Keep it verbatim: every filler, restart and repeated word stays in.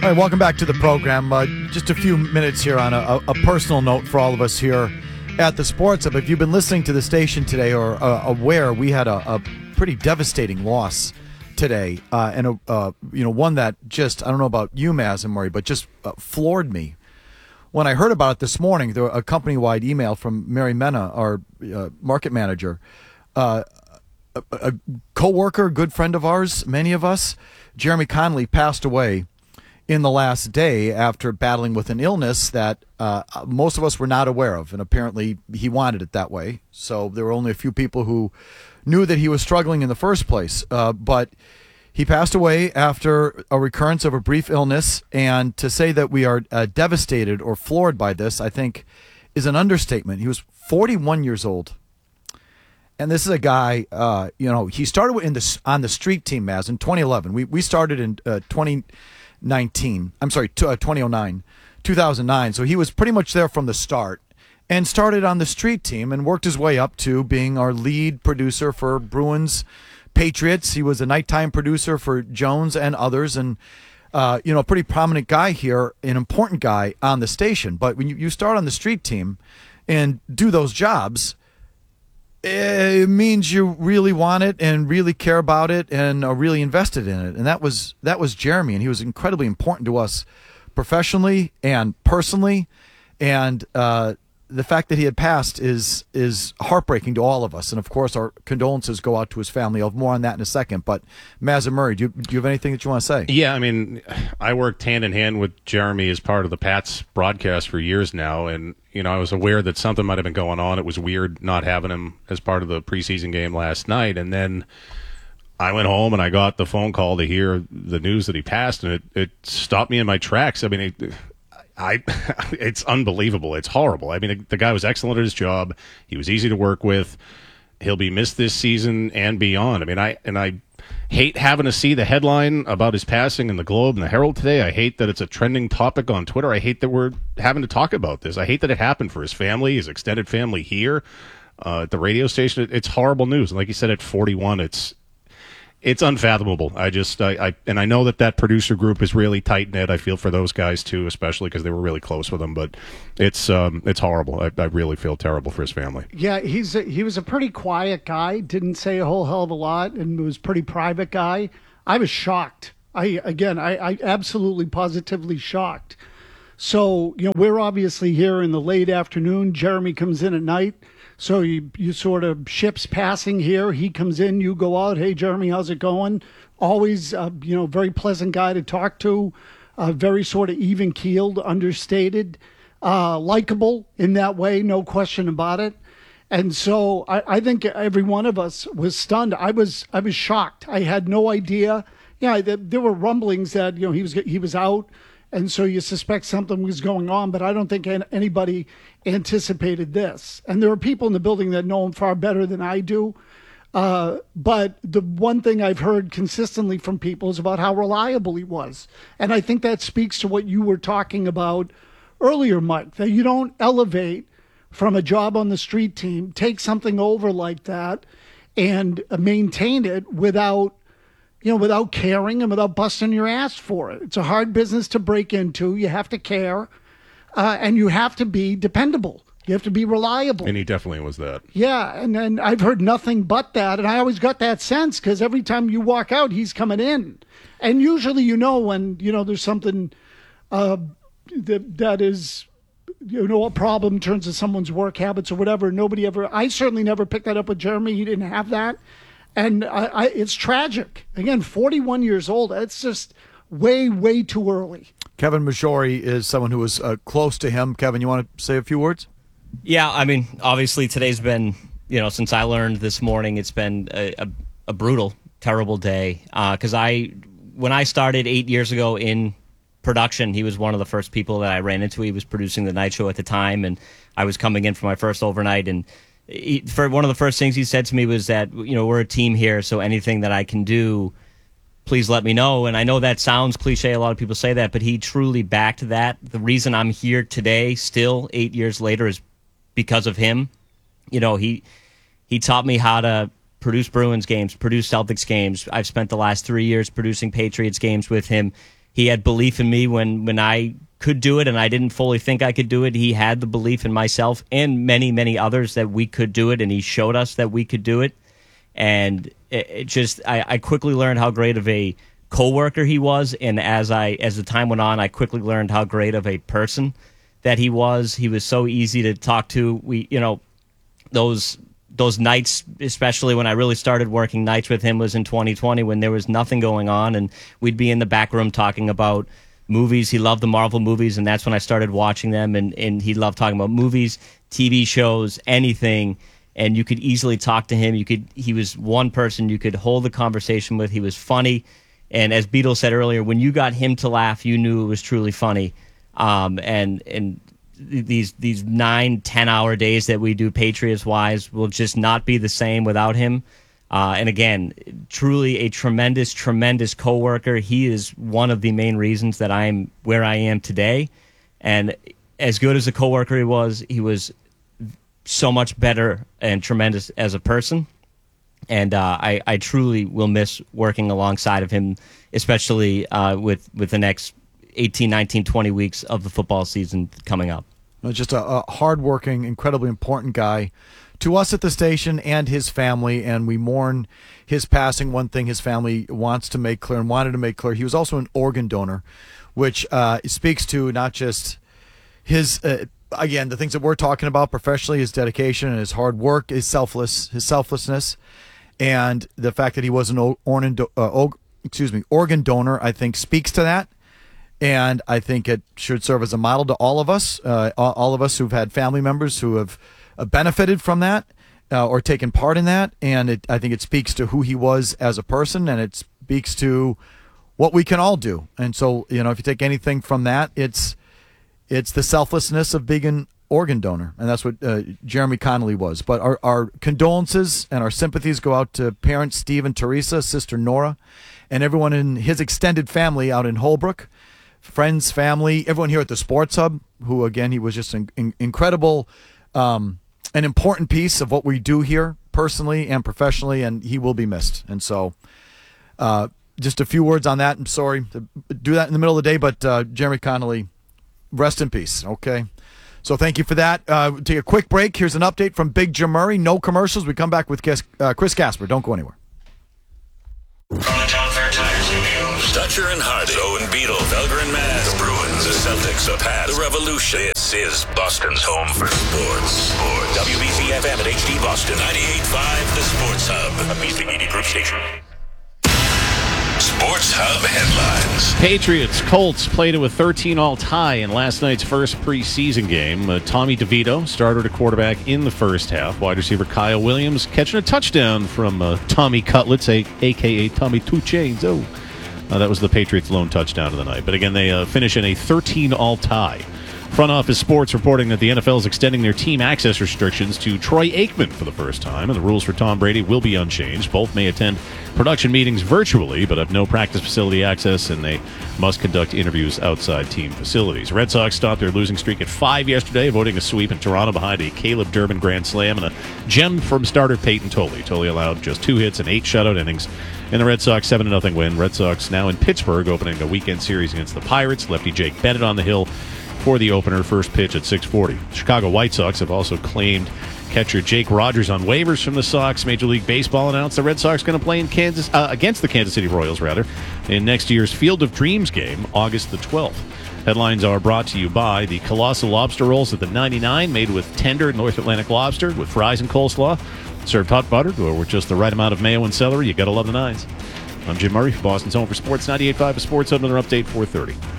All right, welcome back to the program. Uh, just a few minutes here on a, a personal note for all of us here at the Sports Hub. If you've been listening to the station today or uh, aware, we had a, a pretty devastating loss today, uh, and a, uh, you know one that just, I don't know about you, Maz and Murray, but just uh, floored me. When I heard about it this morning, there was a company-wide email from Mary Mena, our uh, market manager, uh, a, a co-worker, good friend of ours, many of us, Jeremy Connolly, passed away in the last day after battling with an illness that uh, most of us were not aware of, and apparently he wanted it that way. So there were only a few people who knew that he was struggling in the first place. Uh, but he passed away after a recurrence of a brief illness, and to say that we are uh, devastated or floored by this, I think, is an understatement. He was forty-one years old. And this is a guy, uh, you know, he started in the, on the street team, Maz, in twenty eleven. We, we started in uh, twenty nineteen. I'm sorry, t- uh, twenty oh nine, two thousand nine. So he was pretty much there from the start and started on the street team and worked his way up to being our lead producer for Bruins Patriots. He was a nighttime producer for Jones and others, and uh, you know, a pretty prominent guy here, an important guy on the station. But when you, you start on the street team and do those jobs, it means you really want it and really care about it and are really invested in it. And that was that was Jeremy, and he was incredibly important to us professionally and personally. And uh, the fact that he had passed is is heartbreaking to all of us. And, of course, our condolences go out to his family. I'll have more on that in a second. But, Maz and Murray, do you, do you have anything that you want to say? Yeah, I mean, I worked hand-in-hand with Jeremy as part of the Pats broadcast for years now, and you know, I was aware that something might have been going on. It was weird not having him as part of the preseason game last night. And then I went home and I got the phone call to hear the news that he passed, and it, it stopped me in my tracks. I mean, it, I, it's unbelievable. It's horrible. I mean, the guy was excellent at his job. He was easy to work with. He'll be missed this season and beyond. I mean, I and I hate having to see the headline about his passing in the Globe and the Herald today. I hate that it's a trending topic on Twitter. I hate that we're having to talk about this. I hate that it happened for his family, his extended family here uh, at the radio station. It, it's horrible news. And like you said, at forty-one, it's it's unfathomable. I just, I, I and I know that that producer group is really tight-knit. I feel for those guys, too, especially because they were really close with him. But it's um, it's horrible. I, I really feel terrible for his family. Yeah, he's a, he was a pretty quiet guy, didn't say a whole hell of a lot, and was a pretty private guy. I was shocked. I Again, I, I absolutely, positively shocked. So, you know, we're obviously here in the late afternoon. Jeremy comes in at night. So you, you sort of ships passing here. He comes in, you go out. Hey, Jeremy, how's it going? Always, uh, you know, very pleasant guy to talk to. Uh, very sort of even-keeled, understated, uh, likable in that way, no question about it. And so I, I think every one of us was stunned. I was I was shocked. I had no idea. Yeah, there, there were rumblings that, you know, he was he was out. And so you suspect something was going on, but I don't think anybody anticipated this. And there are people in the building that know him far better than I do. Uh, but the one thing I've heard consistently from people is about how reliable he was. And I think that speaks to what you were talking about earlier, Mike, that you don't elevate from a job on the street team, take something over like that, and maintain it without you know, without caring and without busting your ass for it. It's a hard business to break into. You have to care, uh, and you have to be dependable. You have to be reliable. And he definitely was that. Yeah, and then I've heard nothing but that, and I always got that sense because every time you walk out, he's coming in. And usually you know when, you know, there's something uh, that, that is, you know, a problem in terms of someone's work habits or whatever. Nobody ever, I certainly never picked that up with Jeremy. He didn't have that. And I, I, it's tragic. Again, forty-one years old. It's just way, way too early. Kevin Majori is someone who was uh, close to him. Kevin, you want to say a few words? Yeah, I mean, obviously today's been, you know, since I learned this morning, it's been a, a, a brutal, terrible day. Because uh, I, when I started eight years ago in production, he was one of the first people that I ran into. He was producing the night show at the time, and I was coming in for my first overnight, and He, for one of the first things he said to me was that, you know, we're a team here, so anything that I can do, please let me know. And I know that sounds cliche. A lot of people say that, but he truly backed that. The reason I'm here today, still eight years later, is because of him. You know, he he taught me how to produce Bruins games, produce Celtics games. I've spent the last three years producing Patriots games with him. He had belief in me when, when I could do it and I didn't fully think I could do it. He had the belief in myself and many, many others that we could do it, and he showed us that we could do it. And it, it just, I, I quickly learned how great of a coworker he was, and as I as the time went on, I quickly learned how great of a person that he was. He was so easy to talk to. We, you know, those those nights, especially when I really started working nights with him, was in twenty twenty when there was nothing going on, and we'd be in the back room talking about movies. He loved the Marvel movies, and that's when I started watching them, and, and he loved talking about movies, T V shows, anything, and you could easily talk to him. You could. He was one person you could hold the conversation with. He was funny, and as Beetle said earlier, when you got him to laugh, you knew it was truly funny. Um, and and these these nine, ten-hour days that we do Patriots-wise will just not be the same without him. Uh, and again, truly a tremendous, tremendous coworker. He is one of the main reasons that I'm where I am today. And as good as a coworker he was, he was so much better and tremendous as a person. And uh, I, I truly will miss working alongside of him, especially uh, with, with the next eighteen, nineteen, twenty weeks of the football season coming up. Just a, a hardworking, incredibly important guy to us at the station and his family, and we mourn his passing. One thing his family wants to make clear and wanted to make clear, he was also an organ donor, which uh, speaks to not just his, uh, again, the things that we're talking about professionally, his dedication and his hard work, his selfless, his selflessness, and the fact that he was an organ, uh, excuse me, organ donor, I think speaks to that. And I think it should serve as a model to all of us, uh, all of us who've had family members who have uh, benefited from that uh, or taken part in that. And it, I think it speaks to who he was as a person, and it speaks to what we can all do. And so, you know, if you take anything from that, it's it's the selflessness of being an organ donor. And that's what uh, Jeremy Connolly was. But our, our condolences and our sympathies go out to parents Steve and Teresa, sister Nora, and everyone in his extended family out in Holbrook. Friends, family, everyone here at the Sports Hub, who, again, he was just an in, incredible, um, an important piece of what we do here personally and professionally, and he will be missed. And so uh, just a few words on that. I'm sorry to do that in the middle of the day, but uh, Jeremy Connolly, rest in peace, okay? So thank you for that. Uh, take a quick break. Here's an update from Big Jim Murray. No commercials. We come back with uh, Chris Casper. Don't go anywhere. Dutcher and Hardy, Owen Beetle, Felger and Maz, the Bruins, the Celtics, the Pats, the Revolution. This is Boston's home for sports. Sports. W B C F M at H D Boston, ninety-eight point five, the Sports Hub, a Beasley Media Group station. Sports Hub headlines. Patriots, Colts played to a thirteen all tie in last night's first preseason game. Uh, Tommy DeVito started a quarterback in the first half. Wide receiver Kyle Williams catching a touchdown from uh, Tommy Cutlets, a- a k a. Tommy Two Chains. Oh. Uh, that was the Patriots' lone touchdown of the night. But again, they uh, finish in a thirteen all tie. Front Office Sports reporting that the N F L is extending their team access restrictions to Troy Aikman for the first time, and the rules for Tom Brady will be unchanged. Both may attend production meetings virtually, but have no practice facility access, and they must conduct interviews outside team facilities. Red Sox stopped their losing streak at five yesterday, avoiding a sweep in Toronto behind a Caleb Durbin grand slam and a gem from starter Peyton Tolley. Tolley allowed just two hits and eight shutout innings in the Red Sox seven to nothing win. Red Sox now in Pittsburgh, opening a weekend series against the Pirates. Lefty Jake Bennett on the hill for the opener, first pitch at six forty. Chicago White Sox have also claimed catcher Jake Rogers on waivers from the Sox. Major League Baseball announced the Red Sox going to play in Kansas uh, against the Kansas City Royals, rather, in next year's Field of Dreams game, August the twelfth. Headlines are brought to you by the Colossal Lobster Rolls at the ninety-nine, made with tender North Atlantic lobster with fries and coleslaw, served hot buttered or with just the right amount of mayo and celery. You got to love the nines. I'm Jim Murray, Boston's home for sports, ninety-eight point five Sports Hub. Another update, four thirty.